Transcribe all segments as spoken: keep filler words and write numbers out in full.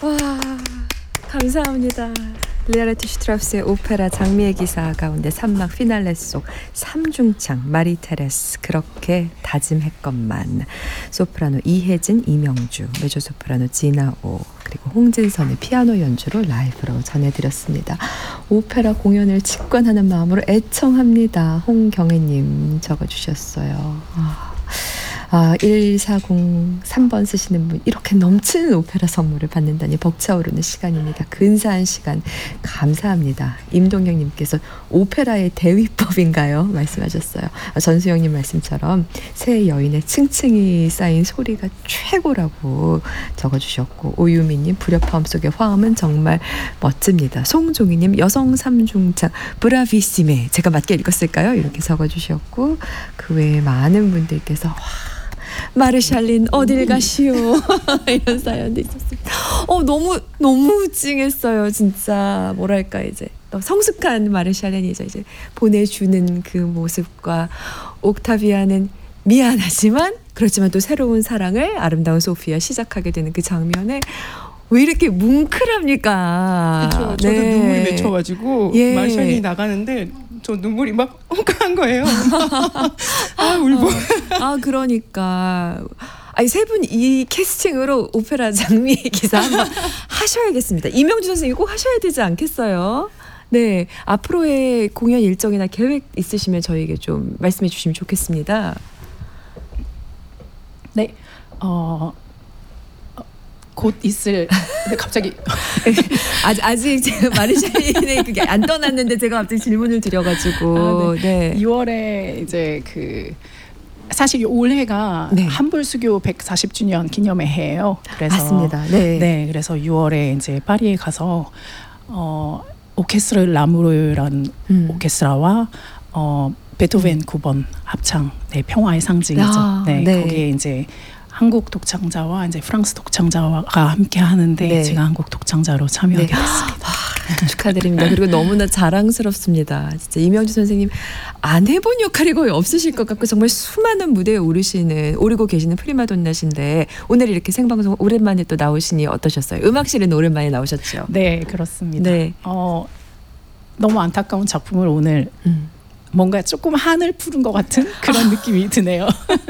와, 감사합니다. 리아르트 슈트라우스의 오페라 장미의 기사 가운데 삼 막 피날레 속 삼중창 마리 테레스 그렇게 다짐했건만, 소프라노 이혜진, 이명주, 메조소프라노 진아오, 그리고 홍진선의 피아노 연주로 라이브로 전해드렸습니다. 오페라 공연을 직관하는 마음으로 애청합니다. 홍경애님 적어주셨어요. 아. 아, 일사공삼 번 쓰시는 분, 이렇게 넘치는 오페라 선물을 받는다니 벅차오르는 시간입니다. 근사한 시간 감사합니다. 임동영님께서 오페라의 대위법인가요? 말씀하셨어요. 아, 전수영님 말씀처럼 새 여인의 층층이 쌓인 소리가 최고라고 적어주셨고, 오유미님 불협화음 속의 화음은 정말 멋집니다. 송종희님 여성 삼중창 브라비시메, 제가 맞게 읽었을까요? 이렇게 적어주셨고, 그 외에 많은 분들께서 와, 마르샬린 어딜 가시오 이런 사연도 있었습니다. 어 너무 너무 찡했어요. 진짜 뭐랄까, 이제 성숙한 마르샬린이죠. 이제 보내주는 그 모습과 옥타비아는 미안하지만 그렇지만 또 새로운 사랑을, 아름다운 소피아 시작하게 되는 그 장면에 왜 이렇게 뭉클합니까? 그렇죠. 저도 네. 눈물이 맺혀가지고 예. 마르샬린이 나가는데 저 눈물이 막 훅한 거예요. 아 울보. 아, 아 그러니까 아니 세 분 이 캐스팅으로 오페라 장미의 기사 한번 하셔야겠습니다. 이명주 선생님 꼭 하셔야 되지 않겠어요? 네, 앞으로의 공연 일정이나 계획 있으시면 저희에게 좀 말씀해 주시면 좋겠습니다. 네, 어, 곧 있을. 근데 갑자기 아직 아직 제가 마르샬린의 그게 안 떠났는데 제가 갑자기 질문을 드려가지고 아, 네. 네. 이월에 이제 그 사실 올해가 네. 한불수교 백사십 주년 기념의 해예요. 그래서 맞습니다. 네. 네, 그래서 유월에 이제 파리에 가서 어, 오케스트라 라무르라는 음. 오케스트라와 어, 베토벤 구 번 합창, 네, 평화의 상징이죠. 아, 네, 네. 거기에 이제 한국 독창자와 이제 프랑스 독창자가 함께 하는데 네. 제가 한국 독창자로 참여하게 네. 됐습니다. 아, 축하드립니다. 그리고 너무나 자랑스럽습니다. 진짜 이명주 선생님 안 해본 역할이 거의 없으실 것 같고 정말 수많은 무대에 오르시는 오르고 계시는 프리마돈나신데 오늘 이렇게 생방송 오랜만에 또 나오시니 어떠셨어요? 음악실은 오랜만에 나오셨죠? 네, 그렇습니다. 네. 어, 너무 안타까운 작품을 오늘 음. 뭔가 조금 한을 푸른 것 같은 그런 느낌이 드네요.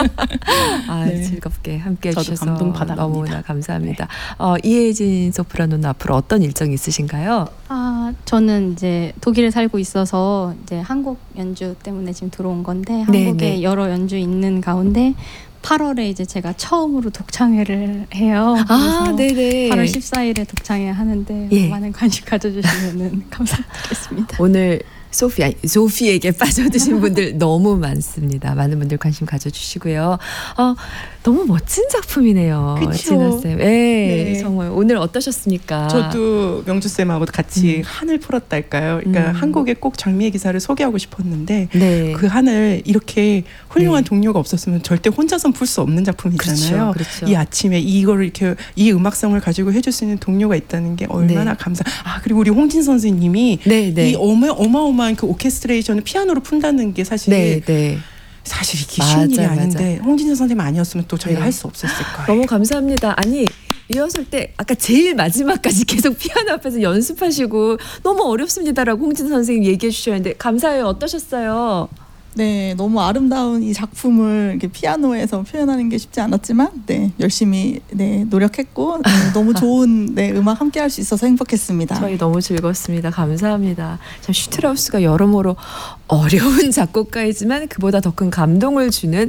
아, 네. 즐겁게 함께 해주셔서 저도 감동받아갑니다. 너무나 감사합니다. 네. 어, 이혜진 소프라노는 앞으로 어떤 일정이 있으신가요? 아, 저는 이제 독일에 살고 있어서 이제 한국 연주 때문에 지금 들어온 건데 한국에 네. 여러 연주 있는 가운데 팔월에 이제 제가 처음으로 독창회를 해요. 아, 네네. 팔월 십사일에 독창회 하는데 예. 많은 관심 가져주시면 감사드리겠습니다. 오늘 소피, 아니, 소피에게 빠져드신 분들 너무 많습니다. 많은 분들 관심 가져주시고요. 어, 너무 멋진 작품이네요. 그쵸? 진아쌤. 네, 네. 정말 오늘 어떠셨습니까? 저도 명주쌤하고 같이 음. 한을 풀었달까요? 그러니까 음. 한국에 꼭 장미의 기사를 소개하고 싶었는데 네. 그 한을 이렇게 훌륭한 네. 동료가 없었으면 절대 혼자선 풀 수 없는 작품이잖아요. 그렇죠, 그렇죠. 이 아침에 이거를 이렇게 이 음악성을 가지고 해줄 수 있는 동료가 있다는 게 얼마나 네. 감사. 아 그리고 우리 홍진 선생님이 네, 네. 이 어마, 어마어마한 그 오케스트레이션을 피아노로 푼다는 게 사실 네, 네. 사실 이게 쉬운 일이 맞아, 아닌데 홍진선 선생님 아니었으면 또 저희가 네. 할 수 없었을 거예요. 너무 감사합니다. 아니 리허설 때 아까 제일 마지막까지 계속 피아노 앞에서 연습하시고 너무 어렵습니다라고 홍진 선생님 얘기해 주셨는데 감사해요. 어떠셨어요? 네, 너무 아름다운 이 작품을 이렇게 피아노에서 표현하는 게 쉽지 않았지만, 네, 열심히 네 노력했고 네, 너무 좋은 네 음악 함께 할 수 있어서 행복했습니다. 저희 너무 즐거웠습니다. 감사합니다. 참 슈트라우스가 여러모로 어려운 작곡가이지만 그보다 더 큰 감동을 주는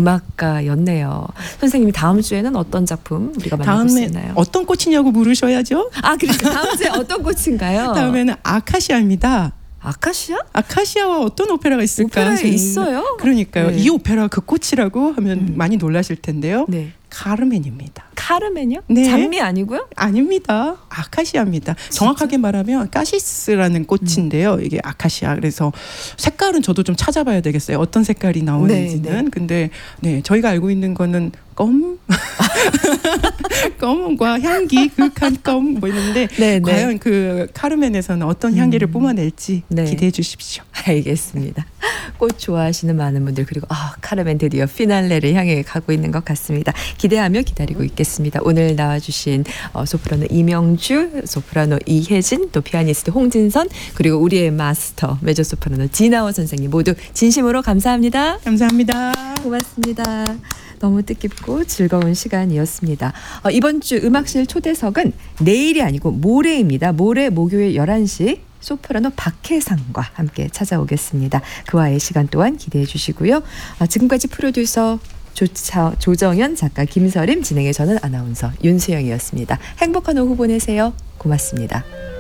음악가였네요. 선생님이 다음 주에는 어떤 작품 우리가 만나볼 수 다음에 있나요? 어떤 꽃이냐고 물으셔야죠. 아, 그렇죠. 다음 주에 어떤 꽃인가요? 다음에는 아카시아입니다. 아카시아? 아카시아와 어떤 오페라가 있을까? 오페라에 저는. 있어요? 그러니까요. 네. 이 오페라가 그 꽃이라고 하면 음. 많이 놀라실 텐데요. 네. 카르멘입니다. 카르멘요? 네. 장미 아니고요? 아닙니다. 아카시아입니다. 정확하게 말하면 까시스라는 꽃인데요. 이게 아카시아. 그래서 색깔은 저도 좀 찾아봐야 되겠어요. 어떤 색깔이 나오는지는. 네, 네. 근데 네, 저희가 알고 있는 거는 껌 껌과 향기 그윽한 껌 뭐 있는데 네, 네. 과연 그 카르멘에서는 어떤 향기를 음. 뿜어낼지 네. 기대해 주십시오. 알겠습니다. 꽃 좋아하시는 많은 분들 그리고 아 카르멘 드디어 피날레를 향해 가고 있는 것 같습니다. 기대하며 기다리고 있겠습니다. 오늘 나와주신 어, 소프라노 이명주, 소프라노 이혜진, 또 피아니스트 홍진선 그리고 우리의 마스터 메조소프라노 진아워 선생님 모두 진심으로 감사합니다. 감사합니다. 고맙습니다. 너무 뜻깊고 즐거운 시간이었습니다. 어, 이번 주 음악실 초대석은 내일이 아니고 모레입니다. 모레 목요일 열한 시 소프라노 박혜상과 함께 찾아오겠습니다. 그와의 시간 또한 기대해 주시고요. 아, 지금까지 프로듀서 조차, 조정현 작가 김서림 진행해 저는 아나운서 윤수영이었습니다. 행복한 오후 보내세요. 고맙습니다.